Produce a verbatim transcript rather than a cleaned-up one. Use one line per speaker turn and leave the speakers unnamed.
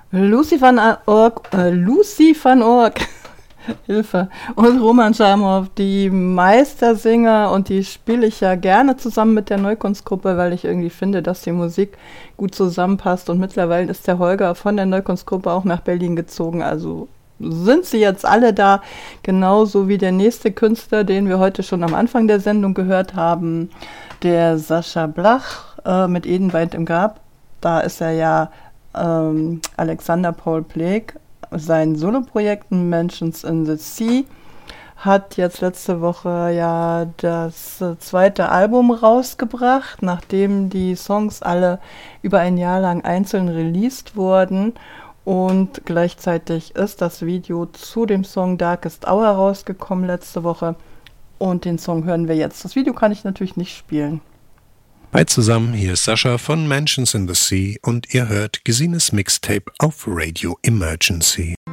Lucy van Ork, äh, Lucy van Ork, Hilfe, und Roman Schamow, die Meistersinger, und die spiele ich ja gerne zusammen mit der Neukunstgruppe, weil ich irgendwie finde, dass die Musik gut zusammenpasst, und mittlerweile ist der Holger von der Neukunstgruppe auch nach Berlin gezogen, also sind sie jetzt alle da, genauso wie der nächste Künstler, den wir heute schon am Anfang der Sendung gehört haben, der Sascha Blach äh, mit Eden weint im Grab. Da ist er ja ähm, Alexander Paul Pleek, sein Soloprojekt Mansions in the Sea, hat jetzt letzte Woche ja das äh, zweite Album rausgebracht, nachdem die Songs alle über ein Jahr lang einzeln released wurden. Und gleichzeitig ist das Video zu dem Song Darkest Hour rausgekommen letzte Woche. Und den Song hören wir jetzt. Das Video kann ich natürlich nicht spielen.
Hi zusammen, hier ist Sascha von Mansions in the Sea und ihr hört Gesines Mixtape auf Radio Emergency.